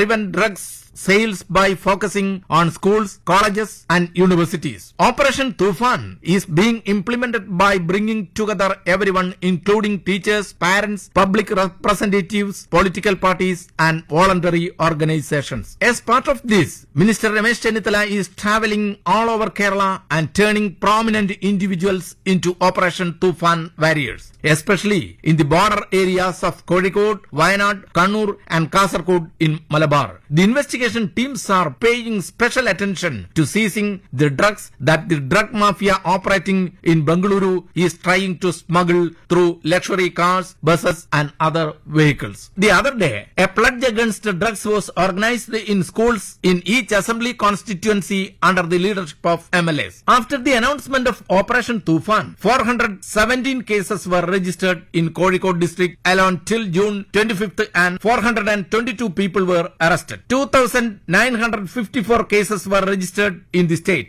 prevent drugs sales by focusing on schools, colleges and universities. Operation Tufan is being implemented by bringing together everyone including teachers, parents, public representatives, political parties and voluntary organizations. As part of this, Minister Ramesh Chennithala is travelling all over Kerala and turning prominent individuals into Operation Tufan warriors, especially in the border areas of Kozhikode, Wayanad, Kannur and Kasaragod in Malabar. The investigation teams are paying special attention to seizing the drugs that the drug mafia operating in Bengaluru is trying to smuggle through luxury cars, buses and other vehicles. The other day, a pledge against drugs was organized in schools in each assembly constituency under the leadership of MLAs. After the announcement of Operation Tufan, 417 cases were registered in Kozhikode district alone till June 25th and 422 people were arrested. 2,954 cases were registered in the state.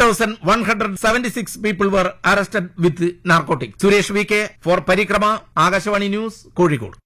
3,176 people were arrested with narcotics. Suresh VK for Parikrama, Akashvani News, Kozhikode.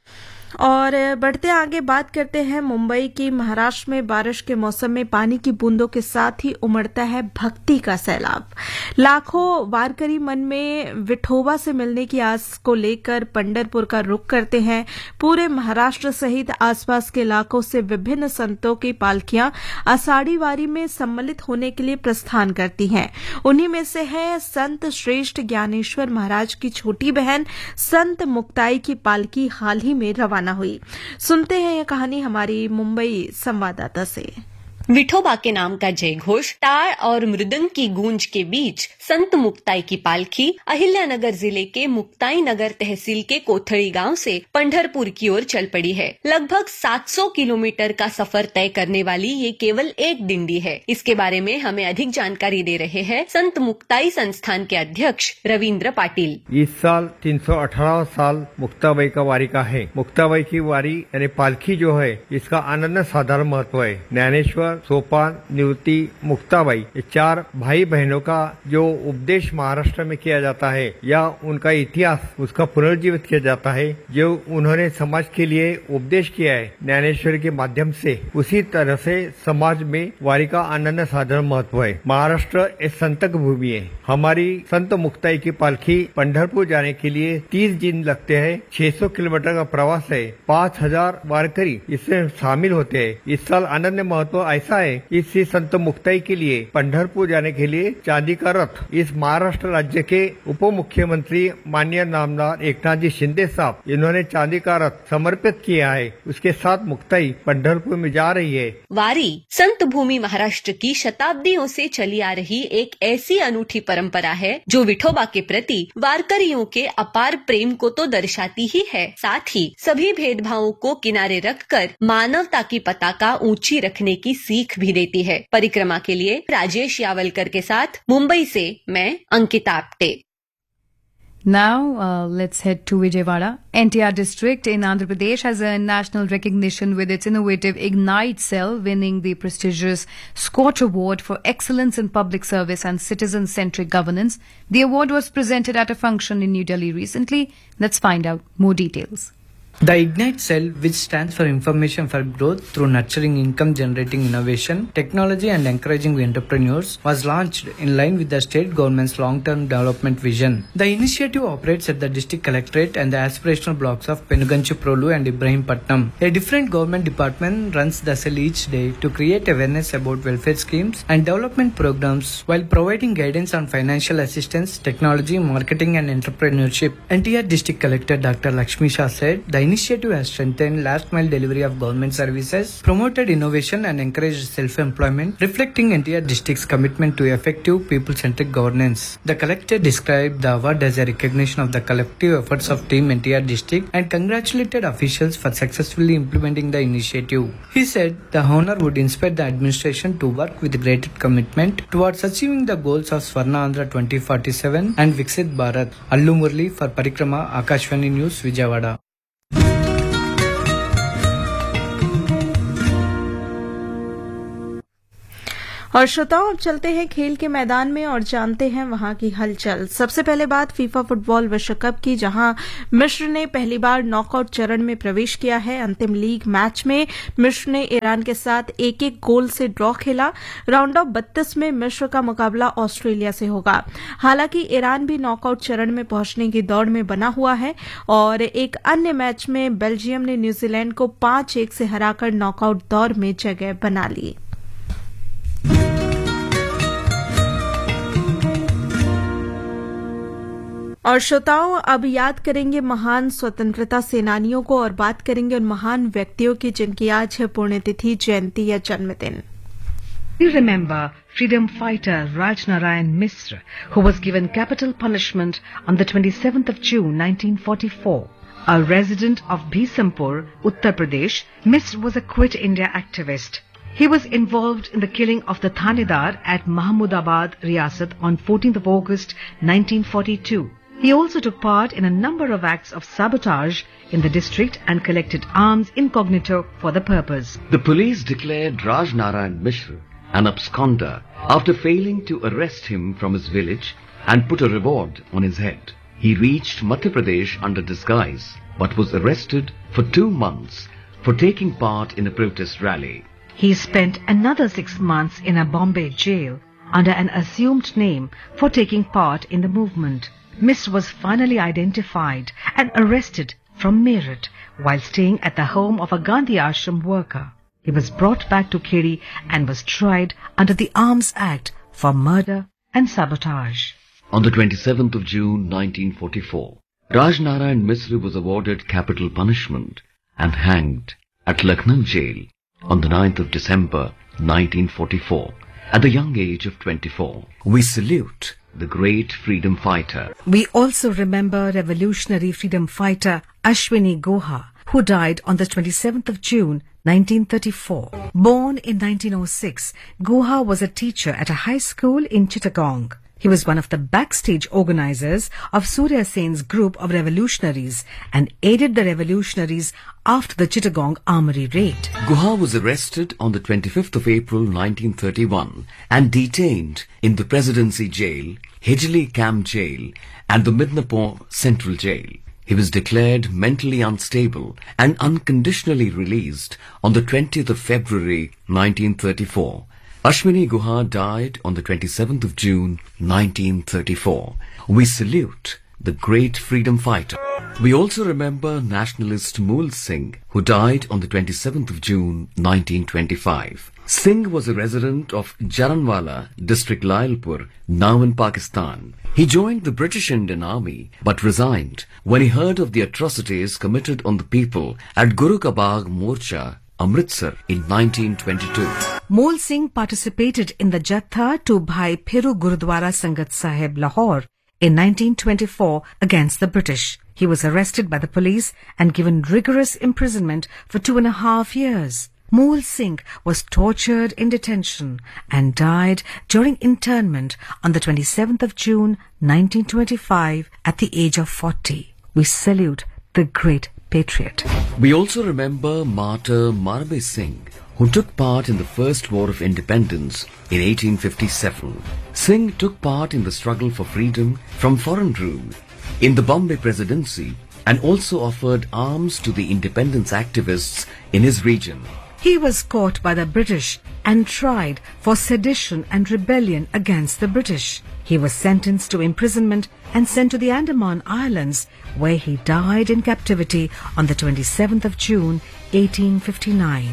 और बढ़ते आगे बात करते हैं मुंबई की। महाराष्ट्र में बारिश के मौसम में पानी की बूंदों के साथ ही उमड़ता है भक्ति का सैलाब। लाखों वारकरी मन में विठोबा से मिलने की आस को लेकर पंढरपुर का रुख करते हैं। पूरे महाराष्ट्र सहित आसपास के इलाकों से विभिन्न संतों की पालकियां आषाढ़ी वारी में सम्मिलित होने के लिए प्रस्थान करती हैं। उन्हीं में से है संत श्रेष्ठ ज्ञानेश्वर महाराज की छोटी बहन संत मुक्ताई की पालकी हाल ही में रवाना हुई। सुनते हैं यह कहानी हमारी मुंबई संवाददाता से। विठोबा के नाम का जय घोष, ताड़ और मृदंग की गूंज के बीच संत मुक्ताई की पालकी अहिल्यानगर जिले के मुक्ताई नगर तहसील के कोथड़ी गांव से पंढरपुर की ओर चल पड़ी है। लगभग 700 किलोमीटर का सफर तय करने वाली ये केवल एक डिंडी है। इसके बारे में हमें अधिक जानकारी दे रहे हैं संत मुक्ताई संस्थान के अध्यक्ष रविंद्र पाटिल। इस साल 318 साल मुक्ताबाई का वारी का है। मुक्ताबाई की वारी यानी पालकी जो है, इसका अनन्य साधारण महत्व है। ज्ञानेश्वर, सोपान, निवृत्ति, मुक्ताबाई, ये 4 भाई बहनों का जो उपदेश महाराष्ट्र में किया जाता है या उनका इतिहास उसका पुनर्जीवित किया जाता है, जो उन्होंने समाज के लिए उपदेश किया है ज्ञानेश्वर के माध्यम से, उसी तरह से समाज में वारी का अनन्य साधारण महत्व है। महाराष्ट्र एक संतक भूमि है। हमारी संत मुक्ताई की पालकी पंढरपुर जाने के लिए 30 दिन लगते हैं। 600 किलोमीटर का प्रवास है। 5000 वारकरी इसमें शामिल होते हैं। इस साल अनन्य महत्व ऐसा है, इसी संत मुक्ताई के लिए पंढरपुर जाने के लिए चांदी का रथ इस महाराष्ट्र राज्य के उप मुख्यमंत्री माननीय नामदार एकनाथ जी शिंदे साहब, इन्होंने चांदी का रथ समर्पित किया है। उसके साथ मुक्ताई पंढरपुर में जा रही है। वारी संत भूमि महाराष्ट्र की शताब्दियों से चली आ रही एक ऐसी अनूठी परंपरा है जो विठोबा के प्रति वारकरियों के अपार प्रेम को तो दर्शाती ही है, साथ ही सभी भेदभावों को किनारे रखकर मानवता की पताका ऊंची रखने की सीख भी देती है। परिक्रमा के लिए राजेश यावलकर के साथ मुंबई से मैं Ankita Apte. Now, let's head to Vijayawada. NTR district in Andhra Pradesh has earned national recognition with its innovative Ignite cell, winning the prestigious Scotch Award for Excellence in Public Service and Citizen-Centric Governance. The award was presented at a function in New Delhi recently. Let's find out more details. The Ignite Cell, which stands for Information for Growth through Nurturing Income-Generating Innovation, Technology and Encouraging Entrepreneurs, was launched in line with the state government's long-term development vision. The initiative operates at the district collectorate and the aspirational blocks of Penuganchi-Prolu and Ibrahimpatnam. A different government department runs the cell each day to create awareness about welfare schemes and development programs while providing guidance on financial assistance, technology, marketing and entrepreneurship. NTR District Collector Dr. Lakshmi Shah said the initiative has strengthened last mile delivery of government services, promoted innovation and encouraged self-employment, reflecting NTR district's commitment to effective people-centric governance. The collector described the award as a recognition of the collective efforts of Team NTR district and congratulated officials for successfully implementing the initiative. He said the honor would inspire the administration to work with greater commitment towards achieving the goals of Swarna Andhra 2047 and Viksit Bharat. Allu Murli for Parikrama, Akashvani News, Vijayawada. और श्रोताओं, अब चलते हैं खेल के मैदान में और जानते हैं वहां की हलचल। सबसे पहले बात फीफा फुटबॉल विश्व कप की, जहां मिस्र ने पहली बार नॉकआउट चरण में प्रवेश किया है। अंतिम लीग मैच में मिस्र ने ईरान के साथ 1-1 गोल से ड्रॉ खेला। राउंड ऑफ 32 में मिस्र का मुकाबला ऑस्ट्रेलिया से होगा। हालांकि ईरान भी नॉकआउट चरण में पहुंचने की दौड़ में बना हुआ है और एक अन्य मैच में बेल्जियम ने न्यूजीलैंड को 5-1 से हराकर नॉकआउट दौर में जगह बना ली। और श्रोताओं, अब याद करेंगे महान स्वतंत्रता सेनानियों को और बात करेंगे उन महान व्यक्तियों की जिनकी आज है पुण्यतिथि, जयंती या जन्मदिन। We remember freedom fighter Rajnarayan Misra, who was given capital punishment on the 27th of June 1944. A resident of Bhisampur, Uttar Pradesh, Misra was a Quit India activist. He was involved in the killing of the Thanedar at Mahmudabad, Riyasat on 14th of August 1942. He also took part in a number of acts of sabotage in the district and collected arms incognito for the purpose. The police declared Rajnarayan Mishra an absconder after failing to arrest him from his village and put a reward on his head. He reached Madhya Pradesh under disguise but was arrested for 2 months for taking part in a protest rally. He spent another 6 months in a Bombay jail under an assumed name for taking part in the movement. Misra was finally identified and arrested from Meerut while staying at the home of a Gandhi Ashram worker. He was brought back to Kheri and was tried under the Arms Act for murder and sabotage. On the 27th of June 1944, Rajnarayan Misra was awarded capital punishment and hanged at Lucknow jail on the 9th of December 1944 at the young age of 24. We salute the great freedom fighter. We also remember revolutionary freedom fighter Ashwini Guha, who died on the 27th of June 1934. Born in 1906, Guha was a teacher at a high school in Chittagong. He was one of the backstage organizers of Surya Sen's group of revolutionaries and aided the revolutionaries after the Chittagong armory raid. Guha was arrested on the 25th of April 1931 and detained in the Presidency Jail, Hijli Camp Jail and the Midnapore Central Jail. He was declared mentally unstable and unconditionally released on the 20th of February 1934. Ashwini Guha died on the 27th of June 1934. We salute the great freedom fighter. We also remember nationalist Mool Singh, who died on the 27th of June 1925. Singh was a resident of Jaranwala, district Lailpur, now in Pakistan. He joined the British Indian Army but resigned when he heard of the atrocities committed on the people at Guru Ka Bagh Morcha, Amritsar in 1922. Mool Singh participated in the Jatha to Bhai Phiru Gurudwara Sangat Sahib, Lahore in 1924 against the British. He was arrested by the police and given rigorous imprisonment for 2.5 years. Mool Singh was tortured in detention and died during internment on the 27th of June 1925 at the age of 40. We salute the great patriot. We also remember martyr Marbe Singh, who took part in the First War of Independence in 1857. Singh took part in the struggle for freedom from foreign rule in the Bombay Presidency and also offered arms to the independence activists in his region. He was caught by the British and tried for sedition and rebellion against the British. He was sentenced to imprisonment and sent to the Andaman Islands, where he died in captivity on the 27th of June, 1859.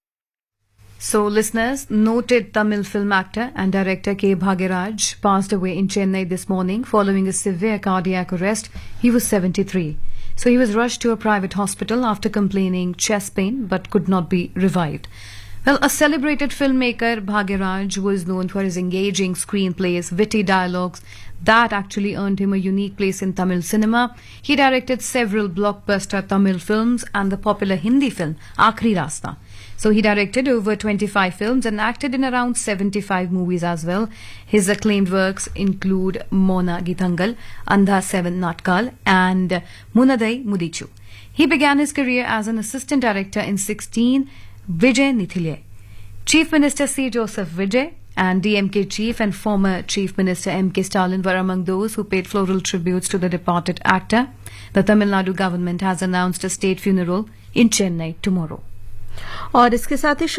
So, listeners, noted Tamil film actor and director K. Bhagyaraj passed away in Chennai this morning following a severe cardiac arrest. He was 73. So he was rushed to a private hospital after complaining chest pain but could not be revived. Well, a celebrated filmmaker, Bhagyaraj, was known for his engaging screenplays, witty dialogues that actually earned him a unique place in Tamil cinema. He directed several blockbuster Tamil films and the popular Hindi film Aakhri Rasta. So he directed over 25 films and acted in around 75 movies as well. His acclaimed works include Mona Gitangal, Andha Seven Natkal and Munadai Mudichu. He began his career as an assistant director in 16 Vijay Nithile. Chief Minister C. Joseph Vijay And DMK chief and former Chief Minister M.K. Stalin were among those who paid floral tributes to the departed actor. The Tamil Nadu government has announced a state funeral in Chennai tomorrow. और इसके साथ ही